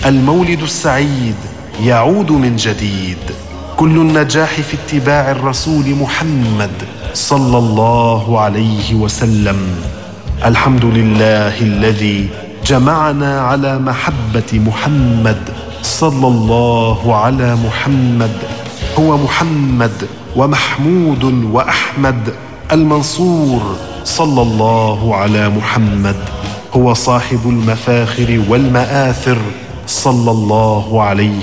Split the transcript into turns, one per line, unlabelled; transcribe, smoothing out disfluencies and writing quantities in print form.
المولد السعيد يعود من جديد. كل النجاح في اتباع الرسول محمد صلى الله عليه وسلم. الحمد لله الذي جمعنا على محبة محمد صلى الله على محمد. هو محمد ومحمود وأحمد المنصور صلى الله على محمد. هو صاحب المفاخر والمآثر صلى الله عليه